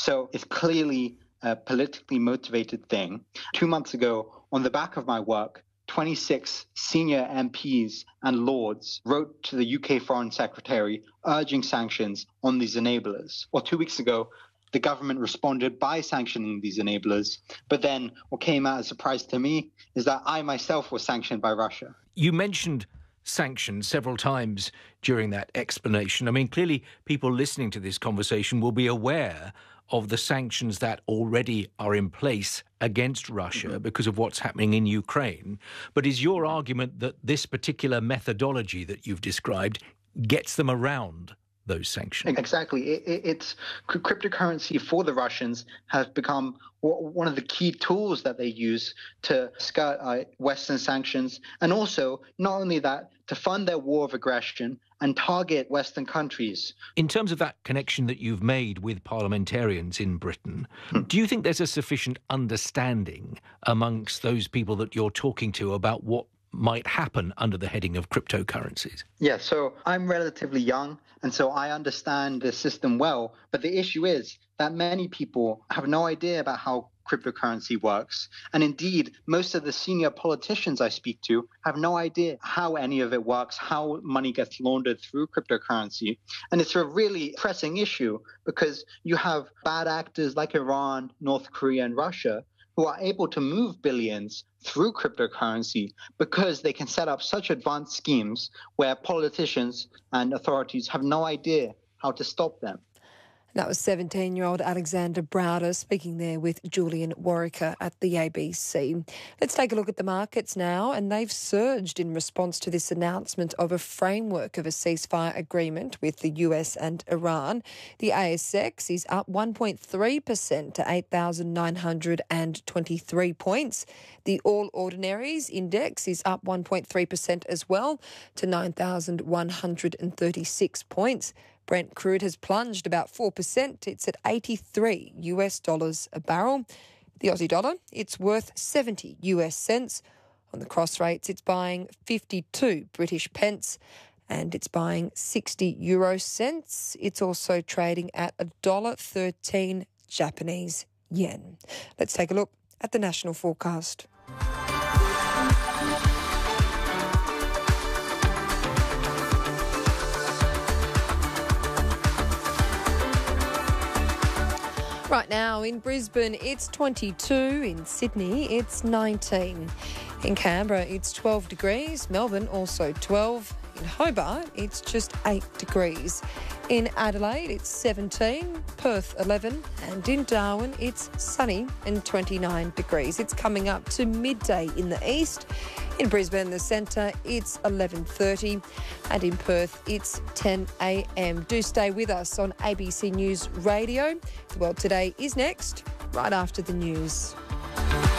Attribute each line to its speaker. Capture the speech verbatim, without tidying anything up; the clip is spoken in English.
Speaker 1: So it's clearly a politically motivated thing. Two months ago, on the back of my work, twenty-six senior M Ps and lords wrote to the U K Foreign Secretary urging sanctions on these enablers. Well, two weeks ago, the government responded by sanctioning these enablers. But then what came out as a surprise to me is that I myself was sanctioned by Russia.
Speaker 2: You mentioned sanctions several times during that explanation. I mean, clearly people listening to this conversation will be aware of the sanctions that already are in place against Russia mm-hmm. because of what's happening in Ukraine. But is your argument that this particular methodology that you've described gets them around those sanctions?
Speaker 1: Exactly. It, it, it's cryptocurrency for the Russians has become one of the key tools that they use to skirt uh, Western sanctions, and also, not only that, to fund their war of aggression and target Western countries.
Speaker 2: In terms of that connection that you've made with parliamentarians in Britain, hmm. do you think there's a sufficient understanding amongst those people that you're talking to about what might happen under the heading of cryptocurrencies?
Speaker 1: Yeah, so I'm relatively young, and so I understand the system well. But the issue is that many people have no idea about how cryptocurrency works. And indeed, most of the senior politicians I speak to have no idea how any of it works, how money gets laundered through cryptocurrency. And it's a really pressing issue because you have bad actors like Iran, North Korea, and Russia who are able to move billions through cryptocurrency because they can set up such advanced schemes where politicians and authorities have no idea how to stop them.
Speaker 3: That was seventeen-year-old Alexander Browder speaking there with Julian Warwicker at the A B C. Let's take a look at the markets now, and they've surged in response to this announcement of a framework of a ceasefire agreement with the U S and Iran. The A S X is up one point three percent to eight thousand nine hundred twenty-three points. The All Ordinaries Index is up one point three percent as well to nine thousand one hundred thirty-six points. Brent crude has plunged about four percent. It's at eighty-three U S dollars a barrel. The Aussie dollar, it's worth seventy U S cents. On the cross rates, it's buying fifty-two British pence and it's buying sixty euro cents. It's also trading at one dollar thirteen Japanese yen. Let's take a look at the national forecast. Right now in Brisbane, it's twenty-two. In Sydney, it's nineteen. In Canberra, it's twelve degrees. Melbourne, also twelve. In Hobart, it's just eight degrees. In Adelaide, it's seventeen. Perth, eleven. And in Darwin, it's sunny and twenty-nine degrees. It's coming up to midday in the east. In Brisbane, the centre, it's eleven thirty. And in Perth, it's ten a m. Do stay with us on A B C News Radio. The World Today is next, right after the news.